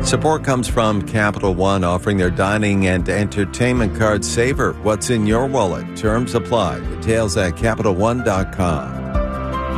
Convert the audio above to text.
Support comes from Capital One, offering their dining and entertainment card Savor. What's in your wallet? Terms apply. Details at CapitalOne.com.